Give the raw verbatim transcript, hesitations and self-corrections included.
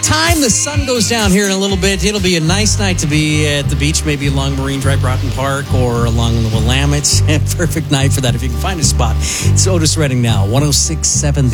time the sun goes down here in a little bit, it'll be a nice night to be at the beach, maybe along Marine Drive, Broughton Park, or along the Willamette. Perfect night for that if you can find a spot. It's Otis Redding now, one oh six point seven